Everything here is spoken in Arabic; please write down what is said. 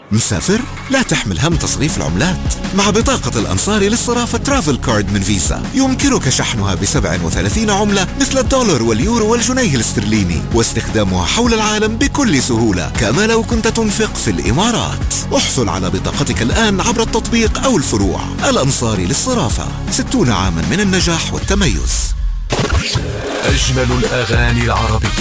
مسافر؟ لا تحمل هم تصريف العملات. مع بطاقة الأنصاري للصرافة ترافل كارد من فيزا يمكنك شحنها ب37 عملة مثل الدولار واليورو والجنيه الاسترليني واستخدامها حول العالم بكل سهولة كما لو كنت تنفق في الإمارات. احصل على بطاقتك الآن عبر التطبيق أو الفروع. الأنصاري للصرافة، 60 عاما من النجاح والتميز. أجمل الأغاني العربية.